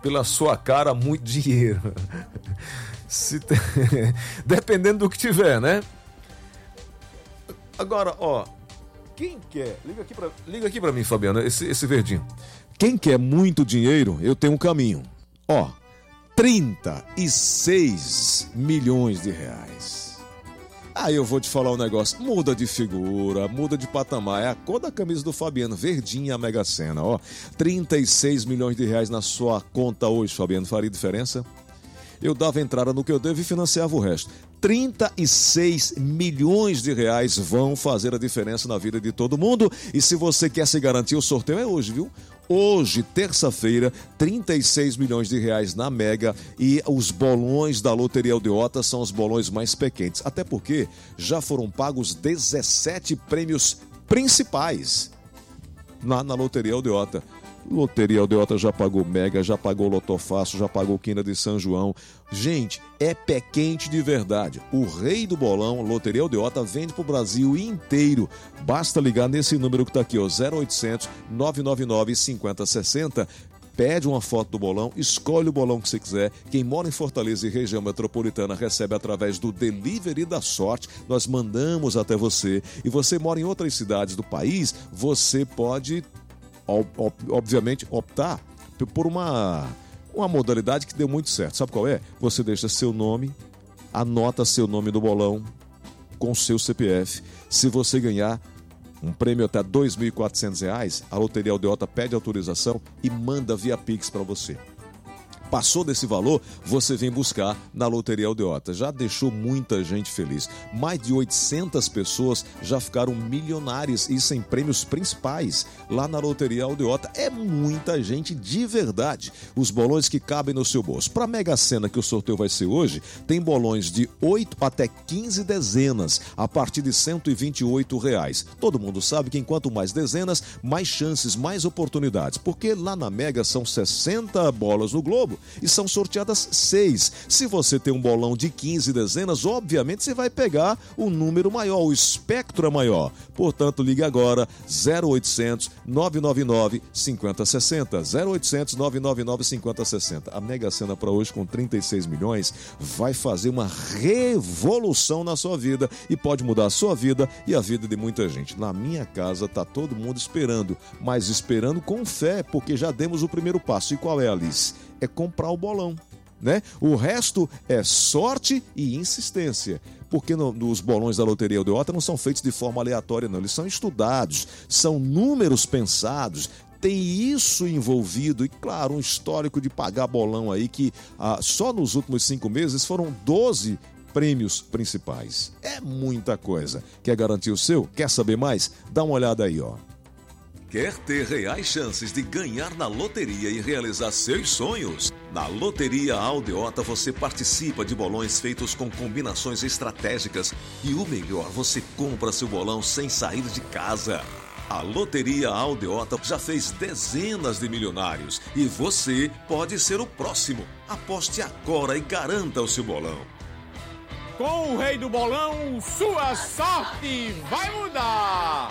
pela sua cara muito dinheiro. Dependendo do que tiver, né? Agora, ó, quem quer... Liga aqui pra mim, Fabiano, esse verdinho. Quem quer muito dinheiro, eu tenho um caminho. Ó, 36 milhões de reais. Aí eu vou te falar um negócio, muda de figura, muda de patamar, é a cor da camisa do Fabiano, verdinha a Mega Sena, ó. 36 milhões de reais na sua conta hoje, Fabiano, faria diferença? Eu dava entrada no que eu devo e financiava o resto. 36 milhões de reais vão fazer a diferença na vida de todo mundo. E se você quer se garantir, o sorteio é hoje, viu? Hoje, terça-feira, 36 milhões de reais na Mega, e os bolões da Loteria Aldeota são os bolões mais pequenos. Até porque já foram pagos 17 prêmios principais na Loteria Aldeota. Loteria Aldeota já pagou Mega, já pagou Lotofácil, já pagou Quina de São João. Gente, é pé quente de verdade. O rei do bolão, Loteria Aldeota, vende pro Brasil inteiro. Basta ligar nesse número que tá aqui, ó, 0800 999 5060. Pede uma foto do bolão, escolhe o bolão que você quiser. Quem mora em Fortaleza e região metropolitana recebe através do Delivery da Sorte. Nós mandamos até você. E você mora em outras cidades do país, você pode... obviamente, optar por uma modalidade que deu muito certo. Sabe qual é? Você deixa seu nome, anota seu nome no bolão com seu CPF. Se você ganhar um prêmio até R$ 2.400, a Loteria Aldeota pede autorização e manda via Pix para você. Passou desse valor, você vem buscar na Loteria Aldeota. Já deixou muita gente feliz. Mais de 800 pessoas já ficaram milionárias, isso em prêmios principais lá na Loteria Aldeota. É muita gente de verdade. Os bolões que cabem no seu bolso. Para a Mega Sena, que o sorteio vai ser hoje, tem bolões de 8 até 15 dezenas, a partir de R$ 128. Todo mundo sabe que enquanto mais dezenas, mais chances, mais oportunidades. Porque lá na Mega são 60 bolas no globo e são sorteadas 6. Se você tem um bolão de 15 dezenas, obviamente você vai pegar o número maior, o espectro é maior. Portanto, ligue agora 0800 999 5060. 0800 999 5060. A Mega Sena para hoje com 36 milhões vai fazer uma revolução na sua vida e pode mudar a sua vida e a vida de muita gente. Na minha casa tá todo mundo esperando, mas esperando com fé, porque já demos o primeiro passo. E qual é, Alice? É comprar o bolão, né? O resto é sorte e insistência, porque os bolões da Loteria Aldeota não são feitos de forma aleatória, não. Eles são estudados, são números pensados, tem isso envolvido e, claro, um histórico de pagar bolão aí que só nos últimos 5 meses foram 12 prêmios principais. É muita coisa. Quer garantir o seu? Quer saber mais? Dá uma olhada aí, ó. Quer ter reais chances de ganhar na loteria e realizar seus sonhos? Na Loteria Aldeota você participa de bolões feitos com combinações estratégicas e o melhor, você compra seu bolão sem sair de casa. A Loteria Aldeota já fez dezenas de milionários e você pode ser o próximo. Aposte agora e garanta o seu bolão. Com o rei do bolão, sua sorte vai mudar!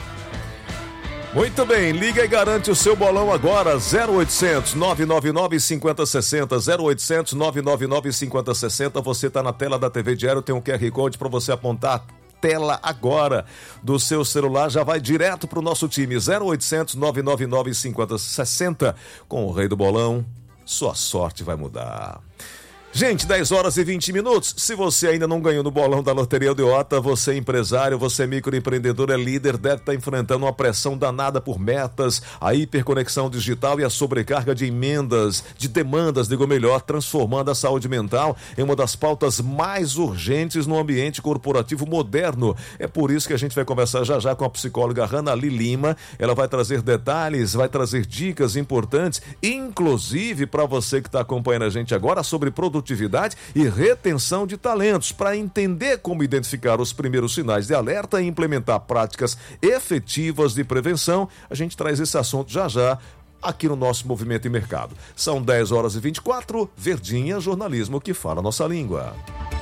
Muito bem, liga e garante o seu bolão agora, 0800 999 5060, 0800 999 5060. Você está na tela da TV Diário, tem um QR Code para você apontar. Tela agora do seu celular, já vai direto para o nosso time, 0800 999 5060. Com o rei do bolão, sua sorte vai mudar. Gente, 10 horas e 20 minutos. Se você ainda não ganhou no bolão da Loteria Aldeota, você é empresário, você é microempreendedor, é líder, deve estar enfrentando uma pressão danada por metas, a hiperconexão digital e a sobrecarga de emendas, de demandas, digo melhor, transformando a saúde mental em uma das pautas mais urgentes no ambiente corporativo moderno. É por isso que a gente vai conversar já com a psicóloga Ranali Lima. Ela vai trazer detalhes, vai trazer dicas importantes, inclusive para você que está acompanhando a gente agora, sobre produtividade e retenção de talentos, para entender como identificar os primeiros sinais de alerta e implementar práticas efetivas de prevenção. A gente traz esse assunto já aqui no nosso Movimento e Mercado. São 10 horas e 24, Verdinha, jornalismo que fala a nossa língua.